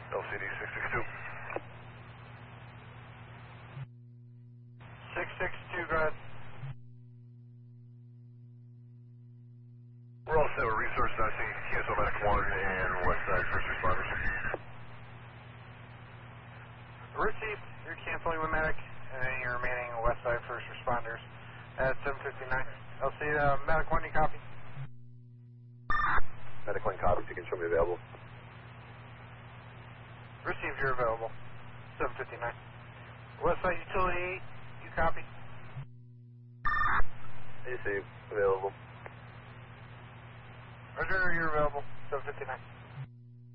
LCD 662. 662, go ahead. We're all set with resources. I see TSO Medic 1 and Westside First Responders. Received. You're canceling with Medic, and then you're remaining Westside First Responders at 759. LC, Medic 1, you copy? Medic 1 copies. You can show me available. Received, you're available. 759. Westside Utility 8, you copy? AC available. Roger, you're available. 759.